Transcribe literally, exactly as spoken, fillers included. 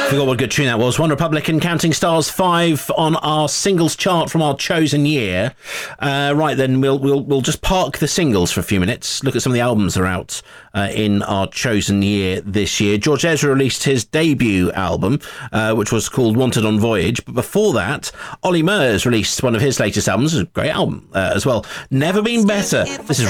Forgot what a good tune that was. One Republic and Counting Stars five on our singles chart from our chosen year. Uh, right then, we'll we'll we'll just park the singles for a few minutes. Look at some of the albums that are out uh, in our chosen year this year. George Ezra released his debut album, uh, which was called Wanted on Voyage. But before that, Ollie Murs released one of his latest albums. It was a great album uh, as well. Never Been Better. This is